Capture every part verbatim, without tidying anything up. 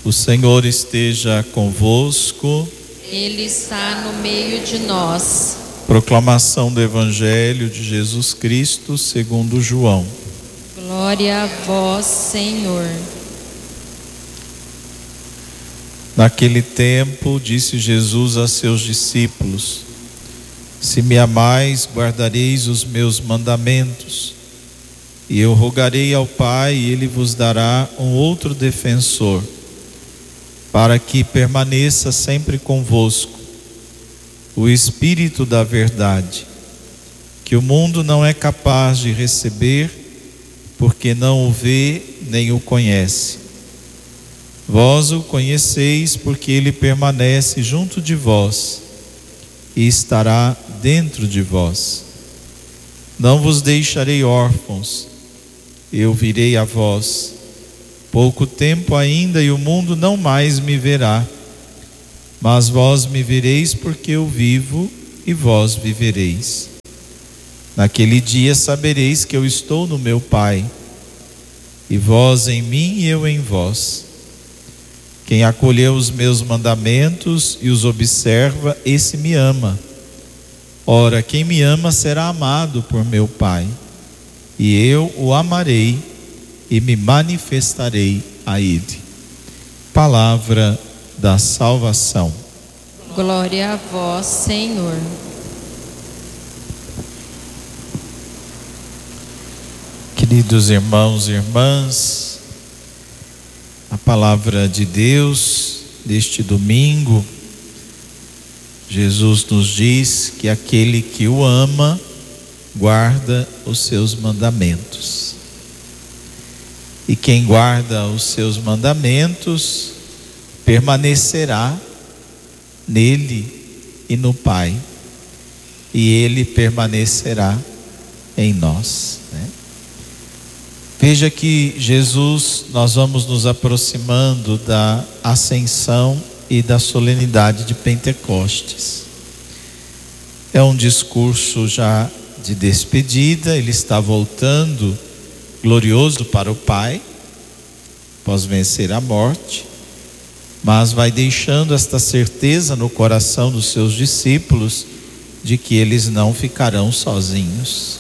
O Senhor esteja convosco. Ele está no meio de nós. Proclamação do Evangelho de Jesus Cristo segundo João. Glória a vós, Senhor. Naquele tempo, disse Jesus a seus discípulos: Se me amais, guardareis os meus mandamentos. E eu rogarei ao Pai, e Ele vos dará um outro defensor, para que permaneça sempre convosco, o Espírito da verdade, que o mundo não é capaz de receber, porque não o vê nem o conhece. Vós o conheceis, porque ele permanece junto de vós e estará dentro de vós. Não vos deixarei órfãos, eu virei a vós. Pouco tempo ainda e o mundo não mais me verá, mas vós me vereis, porque eu vivo e vós vivereis. Naquele dia sabereis que eu estou no meu Pai, e vós em mim e eu em vós. Quem acolheu os meus mandamentos e os observa, esse me ama. Ora, quem me ama será amado por meu Pai, e eu o amarei e me manifestarei a ele. Palavra da salvação. Glória a vós, Senhor. Queridos irmãos e irmãs, a palavra de Deus deste domingo, Jesus nos diz que aquele que o ama guarda os seus mandamentos. E quem guarda os seus mandamentos permanecerá nele e no Pai, e ele permanecerá em nós, né? Veja que Jesus, nós vamos nos aproximando da ascensão e da solenidade de Pentecostes. É um discurso já de despedida, ele está voltando glorioso para o Pai, após vencer a morte, mas vai deixando esta certeza no coração dos seus discípulos de que eles não ficarão sozinhos.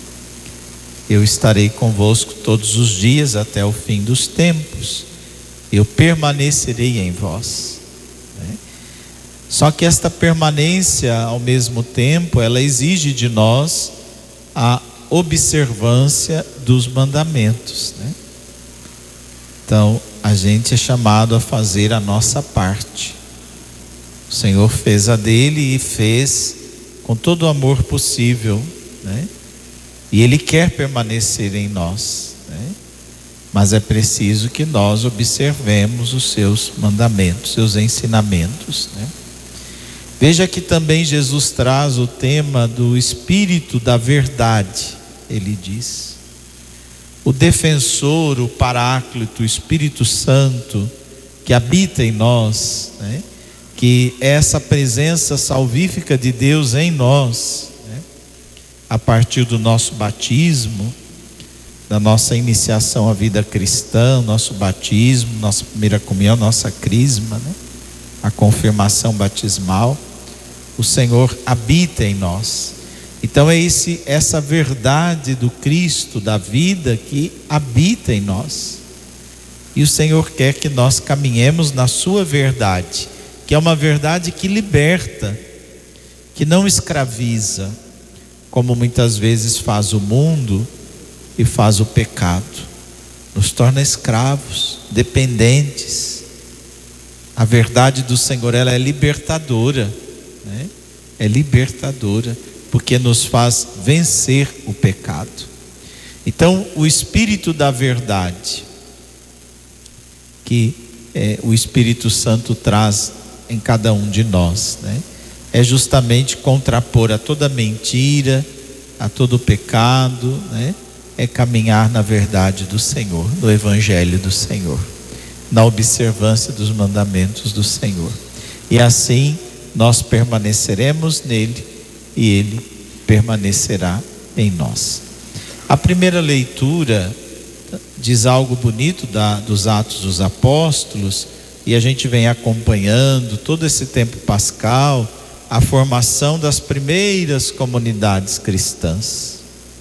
Eu estarei convosco todos os dias até o fim dos tempos, eu permanecerei em vós, né? Só que esta permanência, ao mesmo tempo, ela exige de nós a observância dos mandamentos, né? Então, a gente é chamado a fazer a nossa parte. O Senhor fez a dele e fez com todo o amor possível, né? E Ele quer permanecer em nós, né? Mas é preciso que nós observemos os seus mandamentos, seus ensinamentos, né? Veja que também Jesus traz o tema do Espírito da verdade. Ele diz: o defensor, o Paráclito, o Espírito Santo que habita em nós, né? Que é essa presença salvífica de Deus em nós, né? A partir do nosso batismo, da nossa iniciação à vida cristã, nosso batismo, nossa primeira comunhão, nossa crisma, né? A confirmação batismal, o Senhor habita em nós. Então é esse, essa verdade do Cristo, da vida, que habita em nós. E o Senhor quer que nós caminhemos na sua verdade, que é uma verdade que liberta, que não escraviza, como muitas vezes faz o mundo e faz o pecado. Nos torna escravos, dependentes. A verdade do Senhor, ela é libertadora, né? É libertadora, porque nos faz vencer o pecado. Então, o Espírito da verdade, que é, o Espírito Santo traz em cada um de nós, né? É justamente contrapor a toda mentira, a todo pecado, né? É caminhar na verdade do Senhor, no Evangelho do Senhor, na observância dos mandamentos do Senhor. E assim nós permaneceremos nele e ele permanecerá em nós. A primeira leitura diz algo bonito da, dos Atos dos Apóstolos, e a gente vem acompanhando todo esse tempo pascal, a formação das primeiras comunidades cristãs.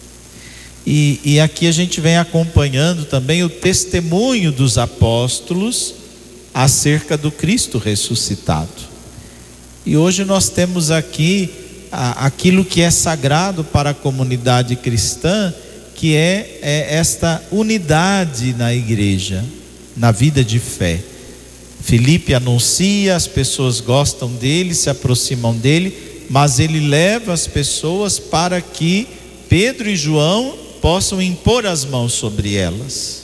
E, e aqui a gente vem acompanhando também o testemunho dos apóstolos acerca do Cristo ressuscitado. E hoje nós temos aqui a, aquilo que é sagrado para a comunidade cristã, que é, é esta unidade na igreja, na vida de fé. Filipe anuncia, as pessoas gostam dele, se aproximam dele, mas ele leva as pessoas para que Pedro e João possam impor as mãos sobre elas,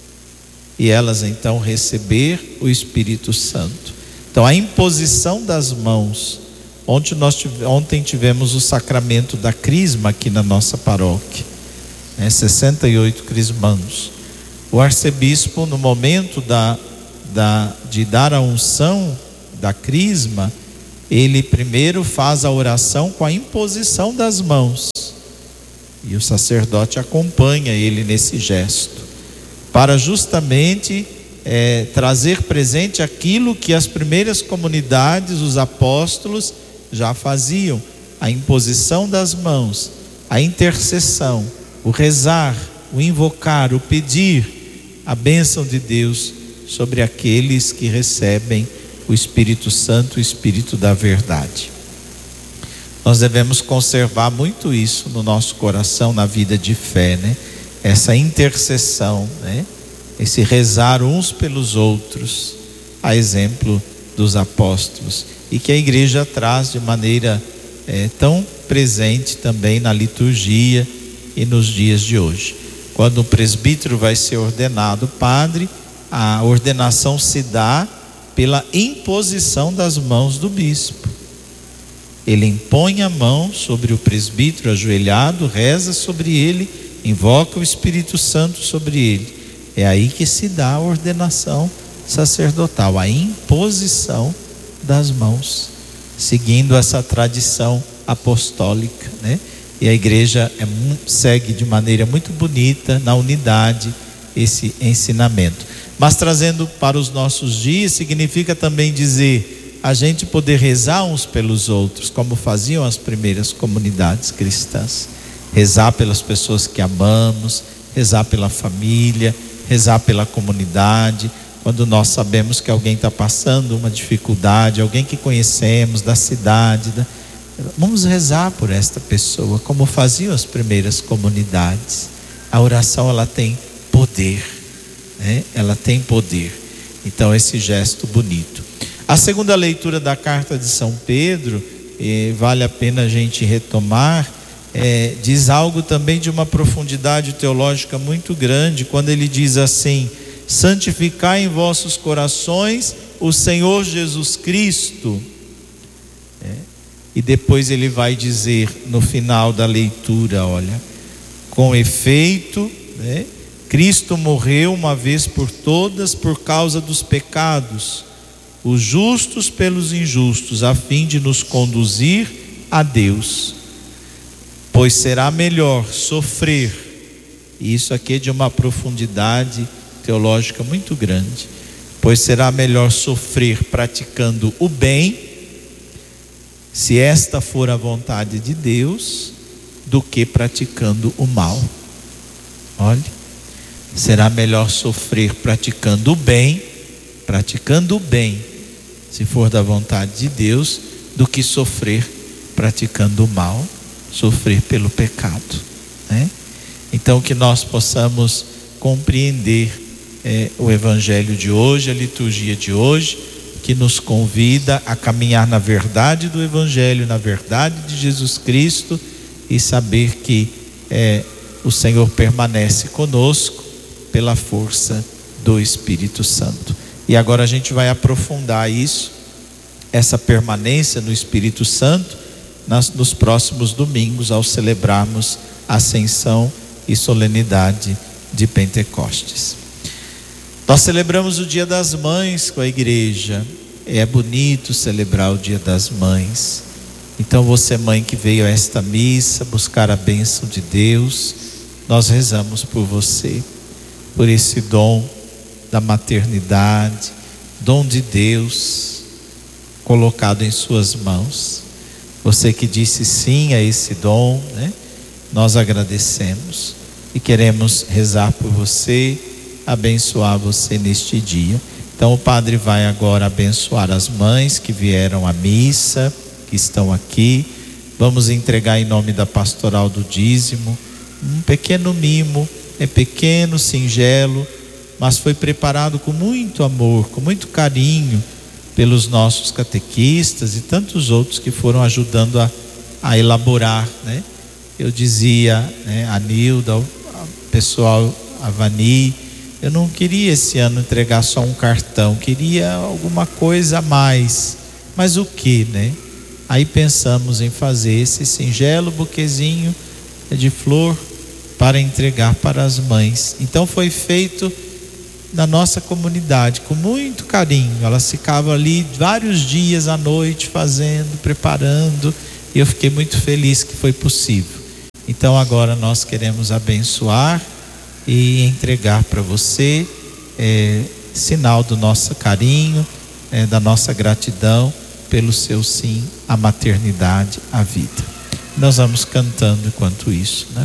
e elas então receber o Espírito Santo. Então a imposição das mãos, ontem, nós tive, ontem tivemos o sacramento da crisma aqui na nossa paróquia, né, sessenta e oito crismandos. O arcebispo, no momento da, da, de dar a unção da crisma, ele primeiro faz a oração com a imposição das mãos, e o sacerdote acompanha ele nesse gesto, para justamente é, trazer presente aquilo que as primeiras comunidades, os apóstolos, já faziam: a imposição das mãos, a intercessão, o rezar, o invocar, o pedir a bênção de Deus sobre aqueles que recebem o Espírito Santo, o Espírito da verdade. Nós devemos conservar muito isso no nosso coração, na vida de fé, né? Essa intercessão, né? Esse rezar uns pelos outros, a exemplo dos apóstolos, e que a igreja traz de maneira é, tão presente também na liturgia e nos dias de hoje. Quando o presbítero vai ser ordenado padre, a ordenação se dá pela imposição das mãos do bispo. Ele impõe a mão sobre o presbítero ajoelhado, reza sobre ele, invoca o Espírito Santo sobre ele. É aí que se dá a ordenação sacerdotal, a imposição das mãos, seguindo essa tradição apostólica, né? E a igreja é, segue de maneira muito bonita, na unidade, esse ensinamento. Mas trazendo para os nossos dias, significa também dizer, a gente poder rezar uns pelos outros, como faziam as primeiras comunidades cristãs. Rezar pelas pessoas que amamos, rezar pela família, rezar pela comunidade. Quando nós sabemos que alguém está passando uma dificuldade, alguém que conhecemos da cidade, da... vamos rezar por esta pessoa, como faziam as primeiras comunidades. A oração, ela tem poder, né? Ela tem poder. Então esse gesto bonito. A segunda leitura da carta de São Pedro, eh, vale a pena a gente retomar, é, diz algo também de uma profundidade teológica muito grande, quando ele diz assim: santificai em vossos corações o Senhor Jesus Cristo. É, e depois ele vai dizer no final da leitura, olha, com efeito, né, Cristo morreu uma vez por todas por causa dos pecados, os justos pelos injustos, a fim de nos conduzir a Deus. Pois será melhor sofrer, e isso aqui é de uma profundidade teológica muito grande, pois será melhor sofrer praticando o bem, se esta for a vontade de Deus, do que praticando o mal. Olha, será melhor sofrer praticando o bem, praticando o bem, se for da vontade de Deus, do que sofrer praticando o mal, sofrer pelo pecado, né? Então que nós possamos compreender é, o evangelho de hoje, a liturgia de hoje, que nos convida a caminhar na verdade do evangelho, na verdade de Jesus Cristo, e saber que é, o Senhor permanece conosco pela força do Espírito Santo. E agora a gente vai aprofundar isso, essa permanência no Espírito Santo, nas, nos próximos domingos, ao celebrarmos a Ascensão e solenidade de Pentecostes. Nós celebramos o Dia das Mães com a igreja. É bonito celebrar o Dia das Mães. Então você, mãe que veio a esta missa buscar a bênção de Deus, nós rezamos por você, por esse dom da maternidade, dom de Deus colocado em suas mãos. Você que disse sim a esse dom, né? Nós agradecemos e queremos rezar por você, abençoar você neste dia. Então o padre vai agora abençoar as mães que vieram à missa, que estão aqui. Vamos entregar em nome da pastoral do dízimo um pequeno mimo, é pequeno, singelo, mas foi preparado com muito amor, com muito carinho pelos nossos catequistas e tantos outros que foram ajudando a, a elaborar, né? Eu dizia, né, a Nilda, o pessoal, a Vani, eu não queria esse ano entregar só um cartão, queria alguma coisa a mais. Mas o que, né? Aí pensamos em fazer esse singelo buquezinho de flor para entregar para as mães. Então foi feito na nossa comunidade com muito carinho. Elas ficavam ali vários dias à noite fazendo, preparando, e eu fiquei muito feliz que foi possível. Então agora nós queremos abençoar e entregar para você, é, sinal do nosso carinho, é, da nossa gratidão pelo seu sim à maternidade, à vida. Nós vamos cantando enquanto isso, né?